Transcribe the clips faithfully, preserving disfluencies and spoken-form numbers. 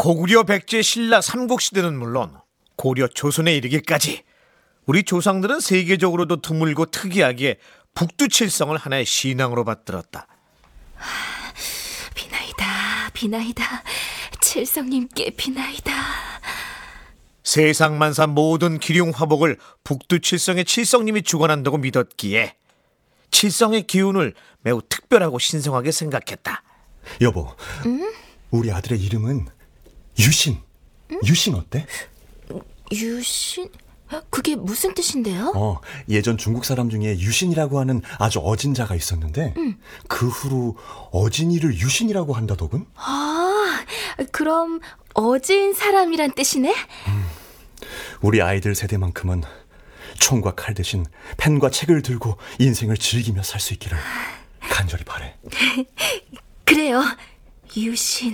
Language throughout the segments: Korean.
고구려 백제 신라 삼국시대는 물론 고려 조선에 이르기까지 우리 조상들은 세계적으로도 드물고 특이하게 북두칠성을 하나의 신앙으로 받들었다. 비나이다, 비나이다. 칠성님께 비나이다. 세상만사 모든 기륭화복을 북두칠성의 칠성님이 주관한다고 믿었기에 칠성의 기운을 매우 특별하고 신성하게 생각했다. 여보, 응? 우리 아들의 이름은 유신. 응? 유신 어때? 유신? 그게 무슨 뜻인데요? 어, 예전 중국 사람 중에 유신이라고 하는 아주 어진 자가 있었는데 응. 그 후로 어진이를 유신이라고 한다더군. 아, 그럼 어진 사람이란 뜻이네? 음, 우리 아이들 세대만큼은 총과 칼 대신 펜과 책을 들고 인생을 즐기며 살 수 있기를 간절히 바래. 그래요. 유신,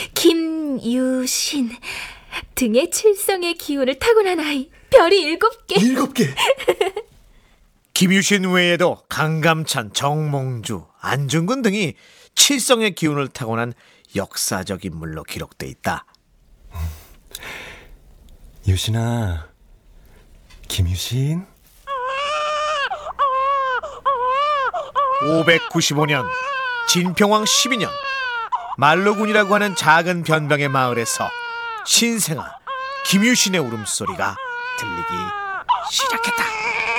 김유신. 등에 칠성의 기운을 타고난 아이. 별이 일곱 개. 일곱 개. 김유신 외에도 강감찬, 정몽주, 안중근 등이 칠성의 기운을 타고난 역사적 인물로 기록돼 있다. 음. 유신아, 김유신. 오백구십오 년 진평왕 십이 년 말로군이라고 하는 작은 변방의 마을에서 신생아 김유신의 울음소리가 들리기 시작했다.